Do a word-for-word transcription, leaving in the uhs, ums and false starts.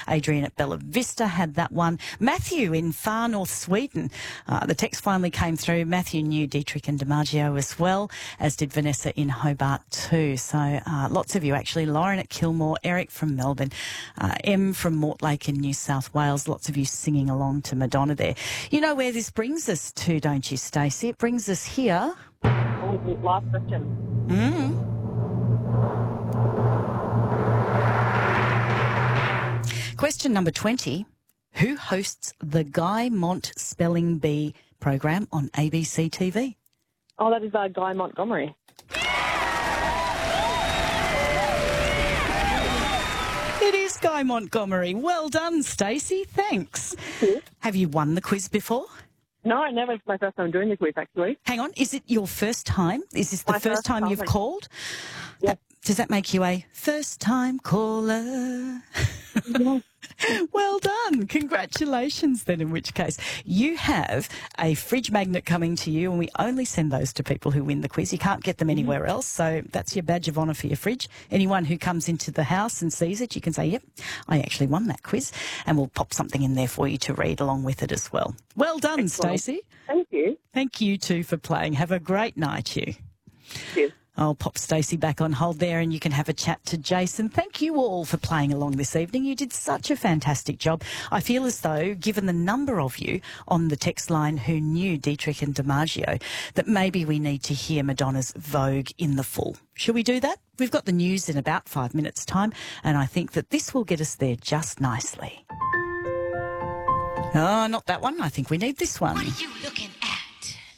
Adrian at Bella Vista had that one. Matthew in far north Sweden. Uh, the text finally came through. Matthew knew Dietrich and DiMaggio as well, as did Vanessa in Hobart too. So uh, lots of you actually. Lauren at Kilmore, Eric from Melbourne, uh, M from Mortlake in New South Wales. Lots of you singing along to Madonna there. You know where this brings us to, don't you, Stacey? It brings us here. Oh, last question. Mm. Question number twenty. Who hosts the Guy Mont Spelling Bee program on A B C T V? Oh, that is uh, Guy Montgomery. It is Guy Montgomery. Well done, Stacey. Thanks. You. Have you won the quiz before? No, I never. It's my first time doing the quiz, actually. Hang on. Is it your first time? Is this the My first first time time. you've called? Yes. Does that make you a first-time caller? Well done. Congratulations then, in which case. You have a fridge magnet coming to you, and we only send those to people who win the quiz. You can't get them anywhere else, so that's your badge of honour for your fridge. Anyone who comes into the house and sees it, you can say, yep, I actually won that quiz, and we'll pop something in there for you to read along with it as well. Well done, Stacey. Thank you. Thank you too for playing. Have a great night, you. Cheers. I'll pop Stacey back on hold there and you can have a chat to Jason. Thank you all for playing along this evening. You did such a fantastic job. I feel as though, given the number of you on the text line who knew Dietrich and DiMaggio, that maybe we need to hear Madonna's Vogue in the full. Shall we do that? We've got the news in about five minutes' time, and I think that this will get us there just nicely. Oh, not that one. I think we need this one. What are you looking